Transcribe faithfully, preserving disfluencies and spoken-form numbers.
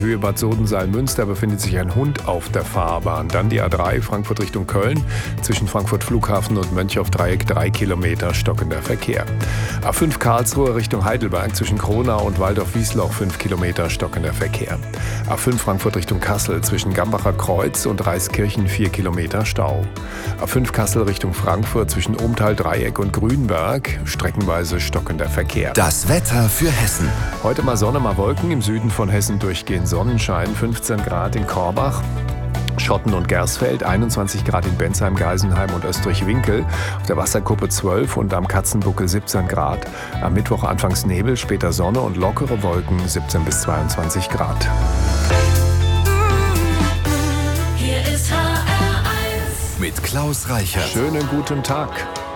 Höhe Bad Sodensaal-Münster befindet sich ein Hund auf der Fahrbahn. Dann die A drei Frankfurt Richtung Köln. Zwischen Frankfurt Flughafen und Mönchhoff-Dreieck drei Kilometer stockender Verkehr. A fünf Karlsruhe Richtung Heidelberg. Zwischen Kronau und Waldorf-Wiesloch fünf Kilometer stockender Verkehr. A fünf Frankfurt Richtung Kassel. Zwischen Gambacher Kreuz und Reiskirchen vier Kilometer Stau. A fünf Kassel Richtung Frankfurt. Zwischen Ohmtal-Dreieck und Grünberg streckenweise stockender Verkehr. Das Wetter für Hessen. Heute mal Sonne, mal Wolken. Im Süden von Hessen durchgehend Sonnenschein, fünfzehn Grad in Korbach, Schotten und Gersfeld, einundzwanzig Grad in Bensheim, Geisenheim und Österreich-Winkel, auf der Wasserkuppe zwölf und am Katzenbuckel siebzehn Grad. Am Mittwoch anfangs Nebel, später Sonne und lockere Wolken, siebzehn bis zweiundzwanzig Grad. Hier ist H R eins Mit Klaus Reichert. Schönen guten Tag.